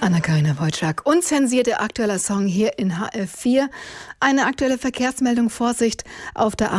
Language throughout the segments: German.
Anna-Karina Wojcik. Unzensierte aktueller Song hier in HR4. Eine aktuelle Verkehrsmeldung: Vorsicht auf der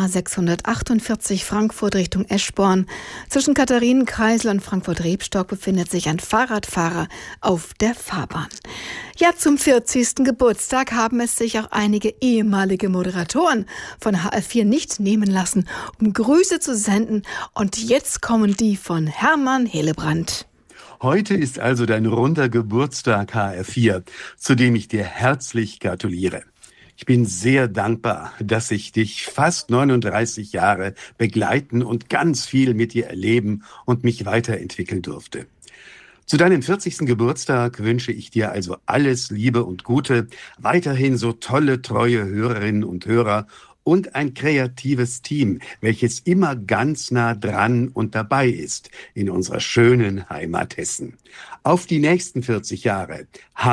A648 Frankfurt Richtung Eschborn. Zwischen Katharinenkreisel und Frankfurt-Rebstock befindet sich ein Fahrradfahrer auf der Fahrbahn. Ja, zum 40. Geburtstag haben es sich auch einige ehemalige Moderatoren von HR4 nicht nehmen lassen, um Grüße zu senden. Und jetzt kommen die von Hermann Hillebrand. Heute ist also dein runder Geburtstag, HR4, zu dem ich dir herzlich gratuliere. Ich bin sehr dankbar, dass ich dich fast 39 Jahre begleiten und ganz viel mit dir erleben und mich weiterentwickeln durfte. Zu deinem 40. Geburtstag wünsche ich dir also alles Liebe und Gute, weiterhin so tolle, treue Hörerinnen und Hörer und ein kreatives Team, welches immer ganz nah dran und dabei ist in unserer schönen Heimat Hessen. Auf die nächsten 40 Jahre,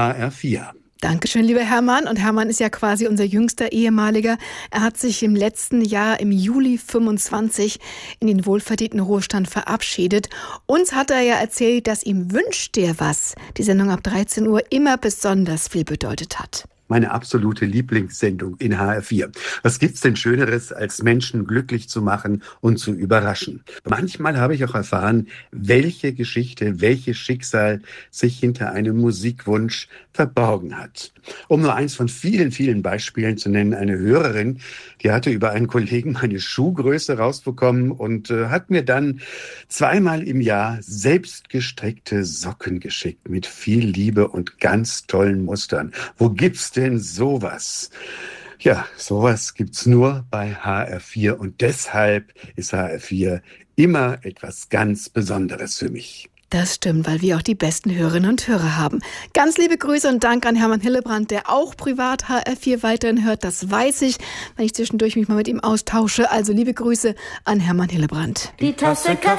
HR4. Dankeschön, lieber Hermann. Und Hermann ist ja quasi unser jüngster Ehemaliger. Er hat sich im letzten Jahr, im Juli 25, in den wohlverdienten Ruhestand verabschiedet. Uns hat er ja erzählt, dass ihm Wünsch dir was die Sendung ab 13 Uhr immer besonders viel bedeutet hat. Meine absolute Lieblingssendung in HR4. Was gibt's denn Schöneres, als Menschen glücklich zu machen und zu überraschen? Manchmal habe ich auch erfahren, welche Geschichte, welches Schicksal sich hinter einem Musikwunsch verborgen hat. Um nur eins von vielen, vielen Beispielen zu nennen: eine Hörerin, die hatte über einen Kollegen meine Schuhgröße rausbekommen und hat mir dann zweimal im Jahr selbst gestrickte Socken geschickt mit viel Liebe und ganz tollen Mustern. Wo gibt's denn sowas? Ja, sowas gibt's nur bei HR4 und deshalb ist HR4 immer etwas ganz Besonderes für mich. Das stimmt, weil wir auch die besten Hörerinnen und Hörer haben. Ganz liebe Grüße und Dank an Hermann Hillebrand, der auch privat HR4 weiterhin hört. Das weiß ich, wenn ich zwischendurch mich mal mit ihm austausche. Also liebe Grüße an Hermann Hillebrand. Die Tasse Kaffee